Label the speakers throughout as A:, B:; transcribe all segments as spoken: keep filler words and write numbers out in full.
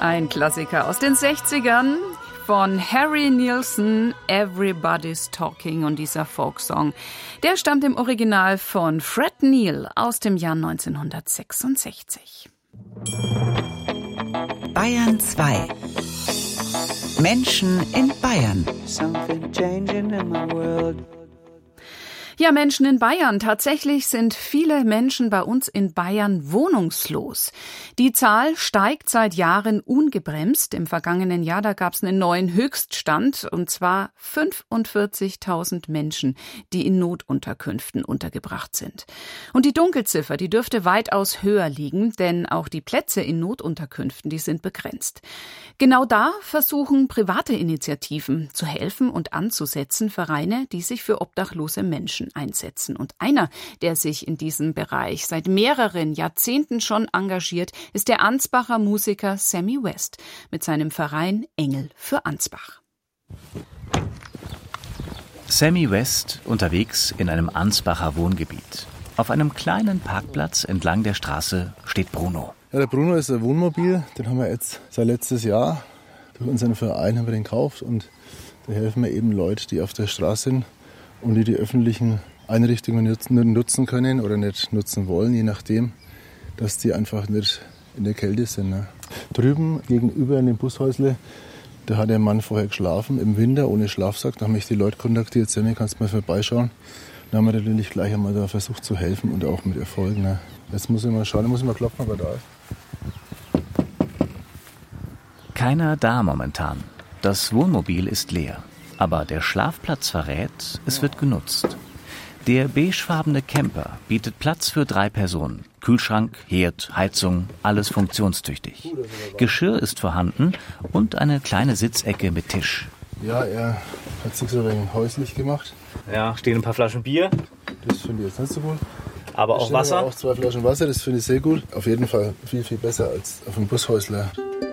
A: Ein Klassiker aus den sechzigern von Harry Nilsson, Everybody's Talking. Und dieser Folksong, der stammt im Original von Fred Neil aus dem Jahr neunzehnhundertsechsundsechzig.
B: Bayern zwei. Menschen in Bayern.
C: Something changing in my world.
A: Ja, Menschen in Bayern. Tatsächlich sind viele Menschen bei uns in Bayern wohnungslos. Die Zahl steigt seit Jahren ungebremst. Im vergangenen Jahr, da gab es einen neuen Höchststand, und zwar fünfundvierzigtausend Menschen, die in Notunterkünften untergebracht sind. Und die Dunkelziffer, die dürfte weitaus höher liegen, denn auch die Plätze in Notunterkünften, die sind begrenzt. Genau da versuchen private Initiativen zu helfen und anzusetzen, Vereine, die sich für obdachlose Menschen einsetzen. Und einer, der sich in diesem Bereich seit mehreren Jahrzehnten schon engagiert, ist der Ansbacher Musiker Sammy West mit seinem Verein Engel für Ansbach.
D: Sammy West unterwegs in einem Ansbacher Wohngebiet. Auf einem kleinen Parkplatz entlang der Straße steht Bruno.
E: Ja, der Bruno ist ein Wohnmobil, den haben wir jetzt seit letztes Jahr. Durch unseren Verein haben wir den gekauft und da helfen wir eben Leute, die auf der Straße sind und die die öffentlichen Einrichtungen nutzen, nutzen können oder nicht nutzen wollen, je nachdem, dass die einfach nicht in der Kälte sind. Ne? Drüben gegenüber in dem Bushäusle, da hat der Mann vorher geschlafen, im Winter ohne Schlafsack. Da haben mich die Leute kontaktiert, Sammy, kannst du mal vorbeischauen? Dann haben wir natürlich gleich einmal da versucht zu helfen und auch mit Erfolg. Ne? Jetzt muss ich mal schauen, muss ich mal klopfen, ob er da ist.
D: Keiner da momentan. Das Wohnmobil ist leer. Aber der Schlafplatz verrät, es wird genutzt. Der beigefarbene Camper bietet Platz für drei Personen. Kühlschrank, Herd, Heizung, alles funktionstüchtig. Geschirr ist vorhanden und eine kleine Sitzecke mit Tisch.
E: Ja, er hat sich so ein wenig häuslich gemacht.
F: Ja, stehen ein paar Flaschen Bier.
E: Das finde ich jetzt nicht so gut.
F: Aber
E: da
F: auch Wasser.
E: Auch zwei Flaschen Wasser, das finde ich sehr gut. Auf jeden Fall viel, viel besser als auf dem Bushäusler.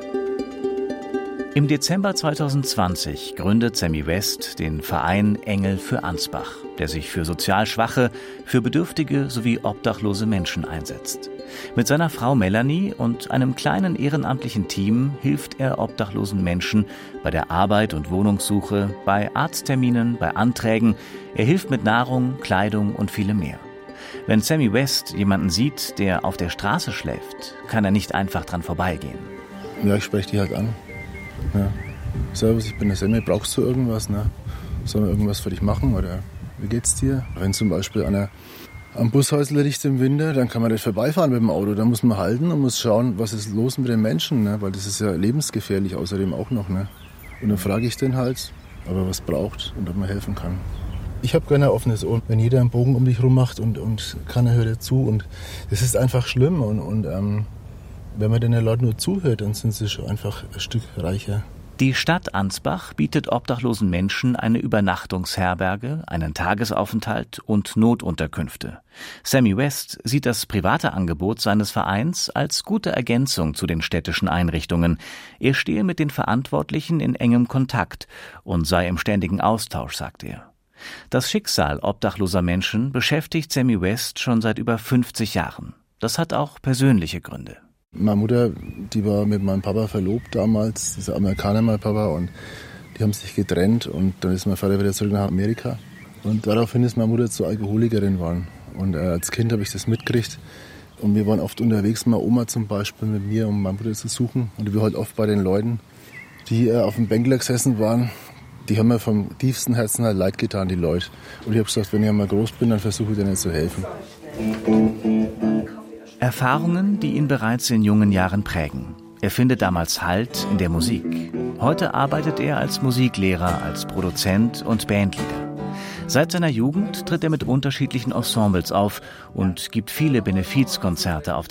D: Im Dezember zweitausendzwanzig gründet Sammy West den Verein Engel für Ansbach, der sich für sozial Schwache, für bedürftige sowie obdachlose Menschen einsetzt. Mit seiner Frau Melanie und einem kleinen ehrenamtlichen Team hilft er obdachlosen Menschen bei der Arbeit und Wohnungssuche, bei Arztterminen, bei Anträgen. Er hilft mit Nahrung, Kleidung und vielem mehr. Wenn Sammy West jemanden sieht, der auf der Straße schläft, kann er nicht einfach dran vorbeigehen.
E: Ja, ich spreche die halt an. Ja. Servus, ich bin der Sammy, brauchst du irgendwas? Ne? Sollen wir irgendwas für dich machen oder wie geht's dir? Wenn zum Beispiel einer am Bushäusler liegt im Winter, dann kann man nicht vorbeifahren mit dem Auto. Da muss man halten und muss schauen, was ist los mit den Menschen, ne? Weil das ist ja lebensgefährlich außerdem auch noch. Ne? Und dann frage ich den halt, ob er was braucht und ob man helfen kann. Ich habe gerne ein offenes Ohr. Wenn jeder einen Bogen um dich rum macht und, und keiner hört dir zu. Und es ist einfach schlimm und, und ähm, wenn man den Leuten nur zuhört, dann sind sie schon einfach ein Stück reicher.
D: Die Stadt Ansbach bietet obdachlosen Menschen eine Übernachtungsherberge, einen Tagesaufenthalt und Notunterkünfte. Sammy West sieht das private Angebot seines Vereins als gute Ergänzung zu den städtischen Einrichtungen. Er stehe mit den Verantwortlichen in engem Kontakt und sei im ständigen Austausch, sagt er. Das Schicksal obdachloser Menschen beschäftigt Sammy West schon seit über fünfzig Jahren. Das hat auch persönliche Gründe.
E: Meine Mutter, die war mit meinem Papa verlobt damals, dieser Amerikaner, mein Papa, und die haben sich getrennt und dann ist mein Vater wieder zurück nach Amerika. Und daraufhin ist meine Mutter zur Alkoholikerin geworden. Und äh, als Kind habe ich das mitgekriegt. Und wir waren oft unterwegs, meine Oma zum Beispiel mit mir, um meine Mutter zu suchen. Und wir waren halt oft bei den Leuten, die äh, auf dem Bänkler gesessen waren. Die haben mir vom tiefsten Herzen halt leid getan, die Leute. Und ich habe gesagt, wenn ich einmal groß bin, dann versuche ich denen zu helfen.
D: Erfahrungen, die ihn bereits in jungen Jahren prägen. Er findet damals Halt in der Musik. Heute arbeitet er als Musiklehrer, als Produzent und Bandleader. Seit seiner Jugend tritt er mit unterschiedlichen Ensembles auf und gibt viele Benefizkonzerte auf